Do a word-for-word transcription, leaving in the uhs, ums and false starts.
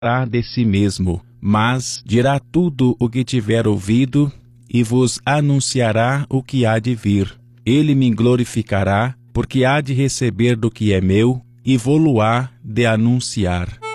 de si mesmo, mas dirá tudo o que tiver ouvido e vos anunciará o que há de vir. Ele me glorificará, porque há de receber do que é meu e vô-lo-á de anunciar.